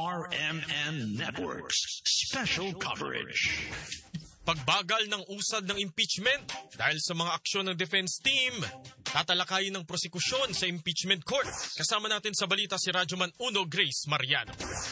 RMN Networks special coverage. Pagbagal ng usad ng impeachment dahil sa mga aksyon ng defense team. Tatalakayin ng prosekusyon sa impeachment court. Kasama natin sa balita si Radyoman 1 Grace Mariano.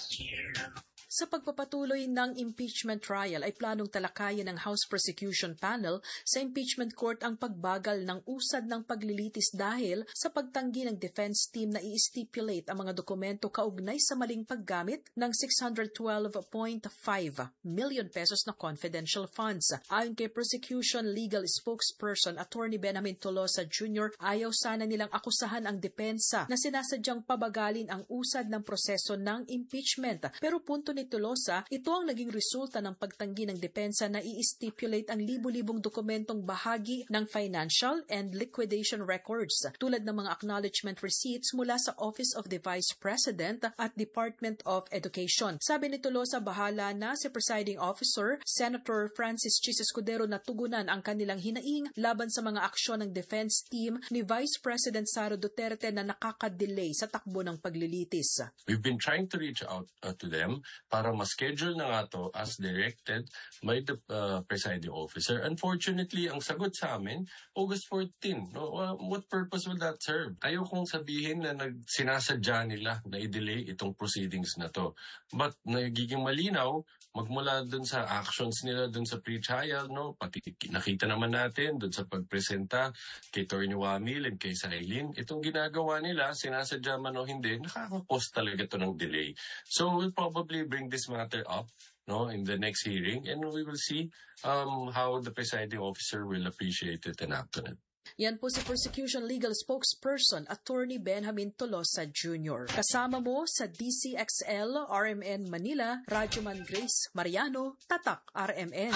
Sa pagpapatuloy ng impeachment trial ay planong talakayin ng House Prosecution Panel sa impeachment court ang pagbagal ng usad ng paglilitis dahil sa pagtanggi ng defense team na i-stipulate ang mga dokumento kaugnay sa maling paggamit ng 612.5 million pesos na confidential funds. Ayon kay prosecution legal spokesperson Attorney Benjamin Tolosa Jr., ayaw sana nilang akusahan ang depensa na sinasadyang pabagalin ang usad ng proseso ng impeachment. Pero punto ni Tolosa, ito ang naging resulta ng pagtanggi ng depensa na i-stipulate ang libu-libong dokumentong bahagi ng financial and liquidation records tulad ng mga acknowledgement receipts mula sa Office of the Vice President at Department of Education. Sabi ni Tolosa, bahala na si Presiding Officer Senator Francis Chis Escudero na tugunan ang kanilang hinaing laban sa mga aksyon ng defense team ni Vice President Sara Duterte na nakaka-delay sa takbo ng paglilitis. We've been trying to reach out to them para ma-schedule na nga to as directed by the presiding officer. Unfortunately, ang sagot sa amin, August 14. No? What purpose will that serve? Ayaw kong sabihin na sinasadya nila na i-delay itong proceedings na to. But nagiging malinaw, magmula dun sa actions nila dun sa pre-trial, no? Pati nakita naman natin dun sa pagpresenta kay Attorney Wamil and kay Sailin, itong ginagawa nila, sinasadya man o hindi, nakaka-cause talaga to ng delay. So we'll probably bring this matter up in the next hearing, and we will see how the presiding officer will appreciate it and act on it. Yan po si Prosecution Legal Spokesperson Attorney Benjamin Tolosa Jr. Kasama mo sa DCXL RMN Manila, Radyoman Grace Mariano, Tatak RMN.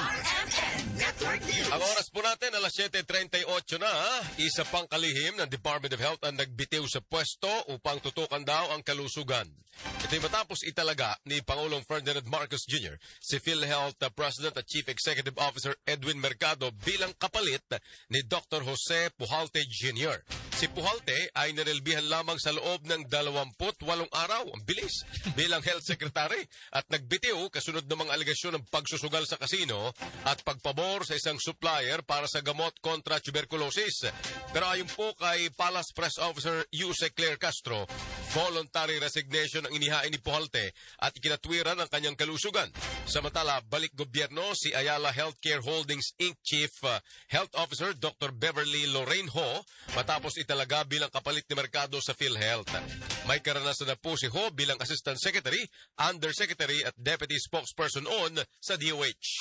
Ang oras po natin, alas 7:38 na. Isa pang kalihim ng Department of Health ang nagbitiw sa pwesto upang tutukan daw ang kalusugan. Ito'y matapos italaga ni Pangulong Ferdinand Marcos Jr. si PhilHealth President at Chief Executive Officer Edwin Mercado bilang kapalit ni Dr. Jose Pujalte Jr. Si Pujalte ay nirelbihan lamang sa loob ng 28 araw, ang bilis, bilang Health Secretary at nagbitiw kasunod ng mga alegasyon ng pagsusugal sa kasino at pagpabor sa isang supplier para sa gamot kontra tuberculosis. Pero ayon po kay Palace Press Officer Jose Claire Castro, voluntary resignation ang inihain ni Pujalte at ikinatwiran ang kanyang kalusugan. Samantala, balik gobyerno si Ayala Healthcare Holdings Inc. Chief Health Officer Dr. Beverly Lorraine Ho matapos italaga bilang kapalit ni Mercado sa PhilHealth. May karanasan na po si Ho bilang Assistant Secretary, Undersecretary at Deputy Spokesperson on sa DOH.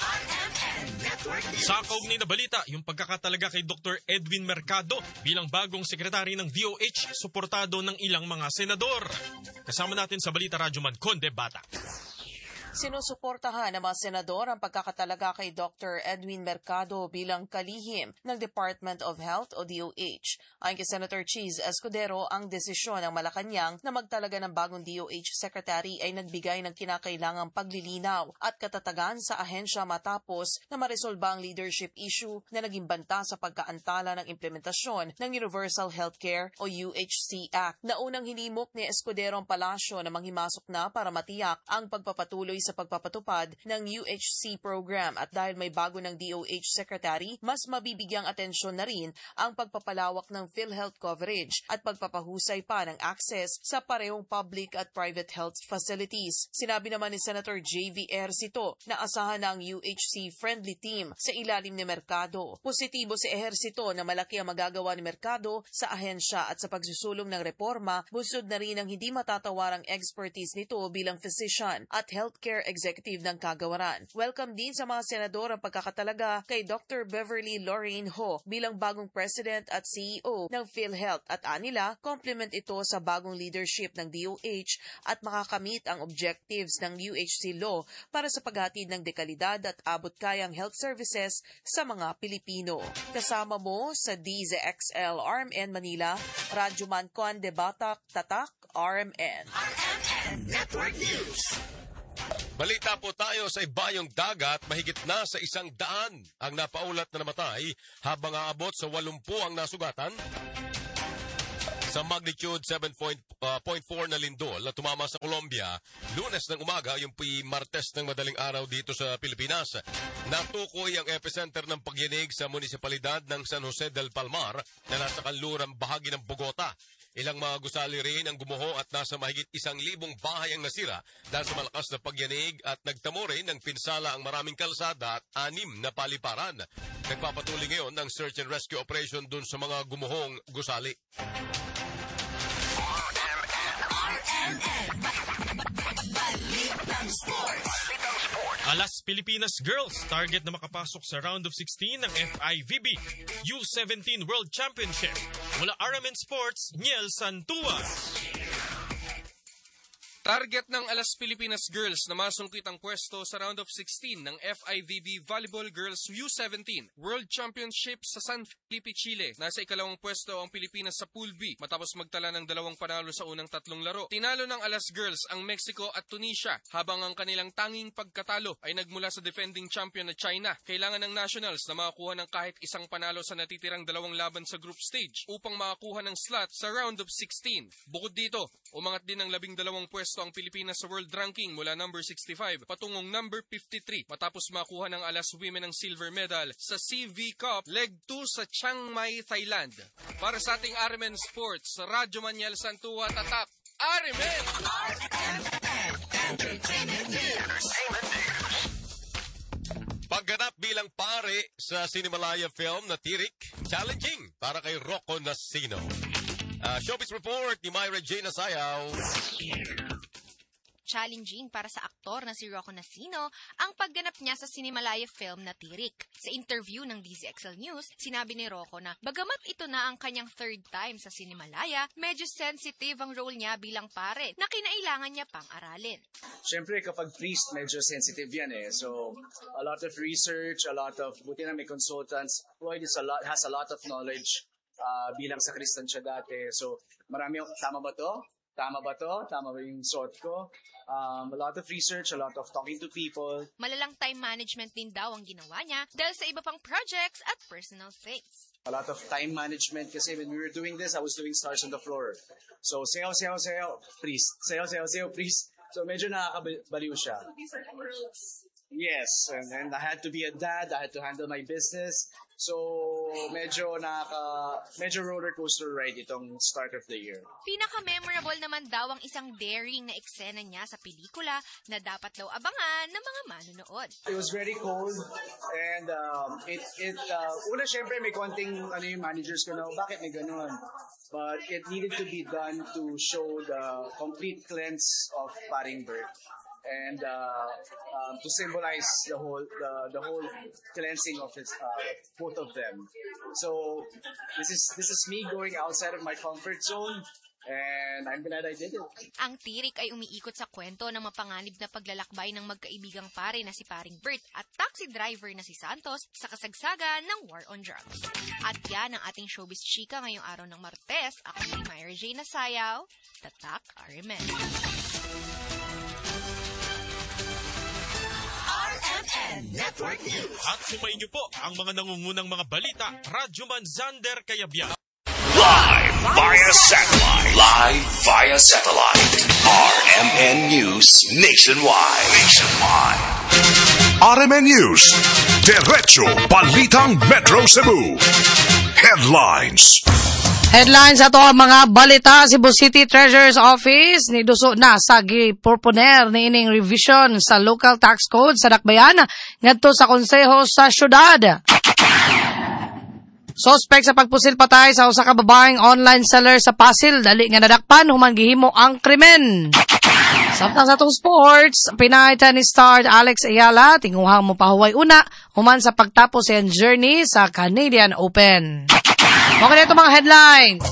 Sa kaugnay na balita, yung pagkakatalaga kay Dr. Edwin Mercado bilang bagong sekretary ng DOH, suportado ng ilang mga senador. Kasama natin sa balita Radyoman Conde Bata. Sinusuportahan ng mga senador ang pagkakatalaga kay Dr. Edwin Mercado bilang kalihim ng Department of Health o DOH. Ayon kay Senator Chis Escudero, ang desisyon ng Malacanang na magtalaga ng bagong DOH Secretary ay nagbigay ng kinakailangang paglilinaw at katatagan sa ahensya matapos na maresolba ang leadership issue na naging banta sa pagkaantala ng implementasyon ng Universal Healthcare o UHC Act. Naunang hinimok ni Escudero ang palasyo na manghimasok na para matiyak ang pagpapatuloy sa pagpapatupad ng UHC program at dahil may bago ng DOH Secretary, mas mabibigyang atensyon na rin ang pagpapalawak ng PhilHealth coverage at pagpapahusay pa ng access sa parehong public at private health facilities. Sinabi naman ni Senator J.V. Ejercito na asahan na ang UHC-friendly team sa ilalim ni Mercado. Positibo si Ejercito na malaki ang magagawa ni Mercado sa ahensya at sa pagsusulong ng reforma, busod na rin ang hindi matatawarang expertise nito bilang physician at healthcare executive ng kagawaran. Welcome din sa mga senador ang pagkakatalaga kay Dr. Beverly Lorraine Ho bilang bagong President at CEO ng PhilHealth at anila, complement ito sa bagong leadership ng DOH at makakamit ang objectives ng UHC law para sa paghatid ng dekalidad at abot-kayang health services sa mga Pilipino. Kasama mo sa DZXL RMN Manila, Radyoman Conde Batak, Tatak, RMN. RMN Network News. Balita po tayo sa ibayong dagat, mahigit na sa 100 ang napaulat na namatay habang aabot sa 80 ang nasugatan. sa magnitude 7.4 na lindol na tumama sa Colombia Lunes ng umaga, yung Martes ng madaling araw dito sa Pilipinas. Natukoy ang epicenter ng pagyanig sa munisipalidad ng San Jose del Palmar na nasa kanlurang bahagi ng Bogota. Ilang mga gusali rin ang gumuho at nasa mahigit 1,000 bahay ang nasira dahil sa malakas na pagyanig at nagtamo rin ng pinsala ang maraming kalsada at 6 na paliparan. Nagpapatuloy ngayon ng search and rescue operation dun sa mga gumuhong gusali. Alas Pilipinas Girls target na makapasok sa round of 16 ng FIVB U17 World Championship. Mula RMN Sports, Niel Santua. Target ng Alas Pilipinas Girls na masungkit ang pwesto sa round of 16 ng FIVB Volleyball Girls U17 World Championship sa San Felipe, Chile. Nasa ikalawang pwesto ang Pilipinas sa Pool B matapos magtala ng 2 panalo sa unang 3 laro. Tinalo ng Alas Girls ang Mexico at Tunisia habang ang kanilang tanging pagkatalo ay nagmula sa defending champion na China. Kailangan ng Nationals na makakuha ng kahit isang panalo sa natitirang 2 laban sa group stage upang makakuha ng slot sa round of 16. Bukod dito, umangat din ng 12 pwesto ang Pilipinas sa world ranking mula number 65 patungong number 53 matapos makuha ng Alas Women ng silver medal sa CV Cup Leg 2 sa Chiang Mai, Thailand. Para sa ating RMN Sports, Radyo Maniel Santua, Tatak, RMN! Pagganap bilang pare sa Cinemalaya film na Tirik, challenging para kay Rocco Nasino. Showbiz Report ni Myra J. Nasayaw. Challenging para sa aktor na si Rocco Nasino ang pagganap niya sa Cinemalaya film na Tirik. Sa interview ng DZXL News, sinabi ni Rocco na bagamat ito na ang kanyang 3rd time sa Cinemalaya, medyo sensitive ang role niya bilang pare na kinailangan niya pang aralin. Siyempre kapag priest, medyo sensitive yan eh. So, a lot of research, buti na may consultants. Floyd has a lot of knowledge bilang sa Kristan siya dati. So, tama ba to? Tama ba yung suot ko? A lot of research, a lot of talking to people. Malalang time management din daw ang ginawa niya dahil sa iba pang projects at personal things. A lot of time management kasi when we were doing this, I was doing Stars on the Floor. So, sayaw, priest. Sayaw, priest. So, medyo nakakabaliw siya. Yes, and I had to be a dad, I had to handle my business. So, medyo roller coaster ride itong start of the year. Pinaka-memorable naman daw ang isang daring na eksena niya sa pelikula na dapat daw abangan ng mga manonood. It was very cold and una syempre may konting yung managers ko na bakit may ganun. But it needed to be done to show the complete cleanse of Paring Bert. And to symbolize the whole cleansing of both of them. So this is me going outside of my comfort zone, and I'm glad I did it. Ang Tirik ay umiikot sa kwento ng mapanganib na paglalakbay ng magkaibigang pare na si Paring Bert at taxi driver na si Santos sa kasagsagan ng war on drugs. At yan ang ating showbiz chika ngayong araw ng Martes. Ako si Myra J. Nasayaw, Tatak RMN. Network News. At sumayin niyo po ang mga nangungunang mga balita, Radyo Man Zander Kayabya. Live via satellite. RMN News Nationwide. RMN News. Diretso Balitang Metro Cebu. Headlines. Headlines ato ang mga balita. Cebu City Treasurer's Office niduso na sa giproponer ni ining revision sa local tax code sa Dakbayan ngadto sa konseho sa syudad. Suspect sa pagpusil patay sa usa ka babaeng online seller sa Pasil dali nga nadakpan human gihimo ang krimen. Samtang sa atong sports, Pinay tennis star Alex Ayala tinguhang mopahuway una human sa pagtapos siyang journey sa Canadian Open. Mga dito mga headlines.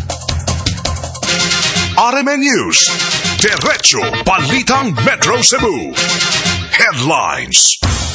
RMN News. Diretso Balitang Metro Cebu. Headlines.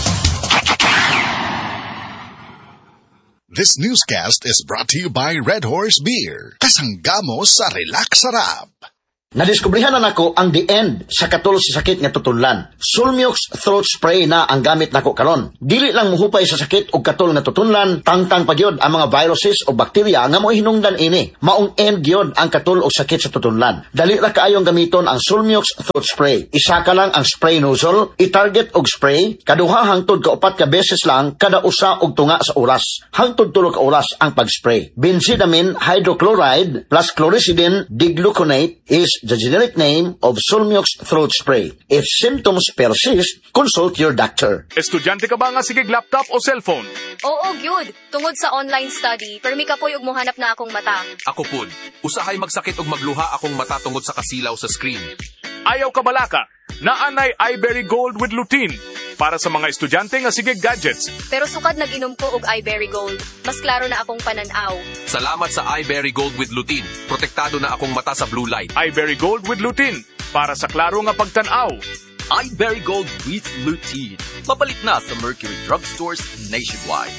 This newscast is brought to you by Red Horse Beer. Kasanggamo sa relax sarap. Nadiskubrihan na nako ang the end sa katol sa sakit nga tutunlan. Sulmux throat spray na ang gamit nako karon. Dili lang muhupay sa sakit og katol nga tutunlan, tangtang pagyod ang mga viruses o bakterya nga mo'y hinungdan ini. Maong end gyud ang katol og sakit sa tutunlan. Dali ra kaayong gamiton ang Sulmux throat spray. Isa ka lang ang spray nozzle, i-target og spray, kaduha hangtod ka 4 ka beses lang kada usa og tunga sa oras. Hangtod 3 ka oras ang pag-spray. Benzidamine hydrochloride plus chlorhexidine digluconate is the generic name of Sulmux throat spray. If symptoms persist, consult your doctor. Estudyante ka ba nga sigig laptop o cellphone? Oo, gyud. Tungod sa online study, permi ka po yung muhanap na akong mata. Ako pud, usahay magsakit og magluha akong mata tungod sa kasilaw sa screen. Ayaw ka balaka, naanay iBerry Gold with lutein para sa mga estudyante nga sigig gadgets. Pero sukad nag-inom ko og iBerry Gold. Mas klaro na akong pananaw. Salamat sa iBerry Gold with lutein. Protektado na akong mata sa blue light. iBerry Gold with lutein para sa klaro nga pagtanaw. iBerry Gold with lutein. Mapalit na sa Mercury Drugstores nationwide.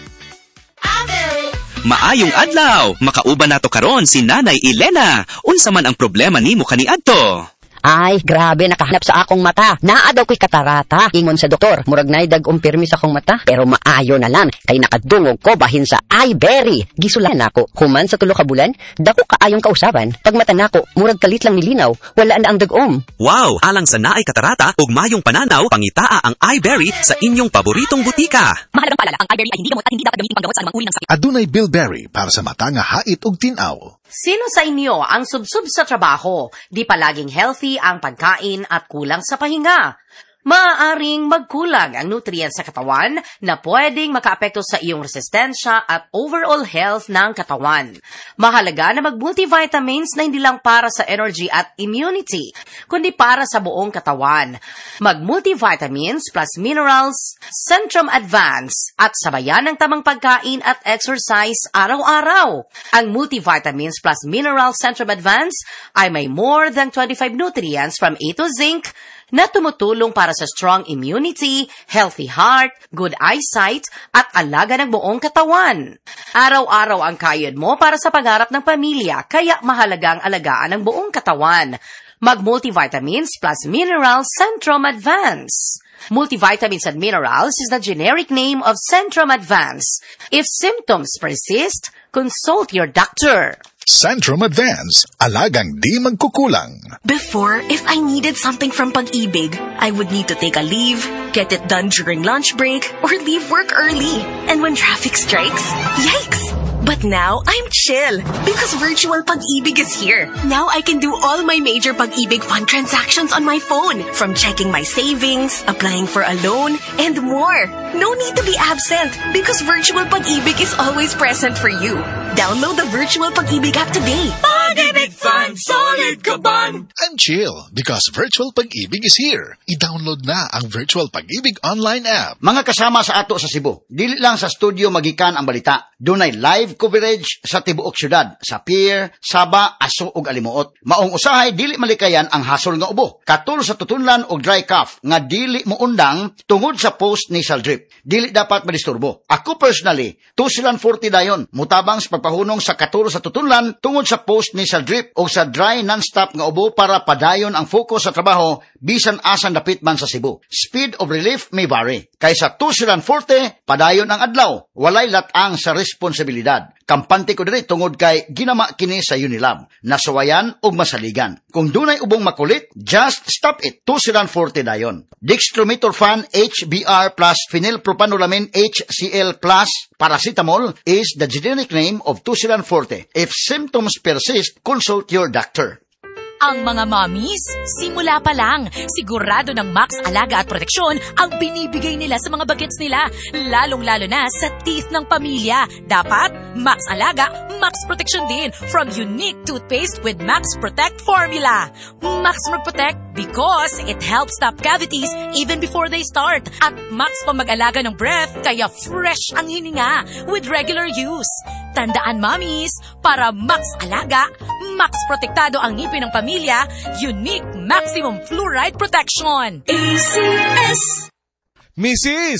Maayong adlaw, makauban nato karon si Nanay Elena. Unsa man ang problema nimo kaniadto? Ay, grabe, nakahanap sa akong mata. Naa daw ko'y katarata. Ingon sa doktor, murag na'y dag-umpirmi sa akong mata. Pero maayo na lang, kay nakadungog ko bahin sa iBerry. Gisulan ako, human sa 3 ka bulan, dako kaayong kausaban. Pag mata nako, murag kalit lang nilinaw, wala na ang dag-om. Wow, alang sa naay katarata ug mayong pananaw, pangitaa ang iBerry sa inyong paboritong butika. Mahalagang paalala, ang iBerry ay hindi gamot at hindi dapat gamitin panggamot sa anumang uri ng sakit. Adunay Bilberry para sa mata nga hait ug tinaw. Sino sa inyo ang subsub sa trabaho? Di palaging healthy ang pagkain at kulang sa pahinga. Maaaring magkulang ang nutrients sa katawan na pwedeng makaapekto sa iyong resistensya at overall health ng katawan. Mahalaga na mag-multivitamins na hindi lang para sa energy at immunity, kundi para sa buong katawan. Mag-multivitamins plus minerals, Centrum Advance at sabayan ng tamang pagkain at exercise araw-araw. Ang multivitamins plus minerals Centrum Advance ay may more than 25 nutrients from A to zinc na tumutulong para sa strong immunity, healthy heart, good eyesight, at alaga ng buong katawan. Araw-araw ang kayod mo para sa pangarap ng pamilya, kaya mahalagang alagaan ang buong katawan. Mag-multivitamins plus minerals Centrum Advance. Multivitamins and minerals is the generic name of Centrum Advance. If symptoms persist, consult your doctor. Centrum Advance, alagang di magkukulang. Before, if I needed something from Pag-ibig, I would need to take a leave, get it done during lunch break, or leave work early. And when traffic strikes, yikes! But now, I'm chill because virtual Pag-ibig is here. Now I can do all my major Pag-ibig fund transactions on my phone, from checking my savings, applying for a loan, and more. No need to be absent because virtual Pag-ibig is always present for you. Download the virtual Pag-ibig app today. Pag-ibig Fund, solid ka ban! I'm chill because virtual Pag-ibig is here. I-download na ang virtual Pag-ibig online app. Mga kasama sa ato sa Cebu, dili lang sa studio magikan ang balita. Dunay live coverage sa tibuok syudad, sa pier, Saba, Aso ug Alimuot. Maong usahay dili malikayan ang hasol nga ubo. Katul sa tutunlan og dry cough nga dili moundang tungod sa post-nasal drip. Dili dapat madisturbo. Ako personally, 240 dayon mutabang sa pagpahunong sa katul sa tutunlan tungod sa post-nasal drip o sa dry non-stop nga ubo para padayon ang focus sa trabaho bisan asan dapit man sa Cebu. Speed of relief may vary. Kaysa 240, padayon ang adlaw. Walay latang sa responsibilidad. Kampante ko diri tungod kay ginama kini sa Unilab. Nasuwayan og masaligan. Kung dunay ubong makulit, just stop it. 240 dayon. Dextromethorphan HBr plus phenylpropanolamin HCl plus paracetamol is the generic name of 240. If symptoms persist, consult your doctor. Ang mga mommies, simula pa lang, sigurado ng Max Alaga at Proteksyon ang binibigay nila sa mga bagets nila, lalong-lalo na sa teeth ng pamilya. Dapat, Max Alaga, Max Proteksyon din from unique toothpaste with Max Protect formula. Max Protect because it helps stop cavities even before they start. At Max pa mag-alaga ng breath, kaya fresh ang hininga with regular use. Tandaan, mommies, para Max Alaga, Max Protektado ang ngipin ng pamilya, unique maximum fluoride protection. ACS! Mrs.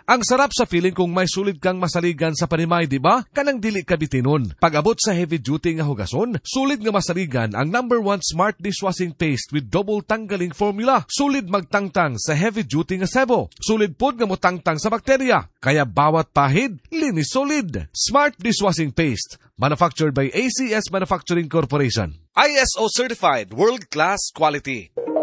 Ang sarap sa feeling kung may sulit kang masaligan sa panimay, di ba? Kanang dili ka bitinon. Pag-abot sa heavy duty nga hugason, sulit nga masaligan ang #1 smart dishwashing paste with double tanggaling formula. Sulit magtangtang sa heavy duty nga sebo. Sulit pod nga motangtang sa bakterya. Kaya bawat pahid, linis solid. Smart dishwashing paste. Manufactured by ACS Manufacturing Corporation. ISO certified, world-class quality.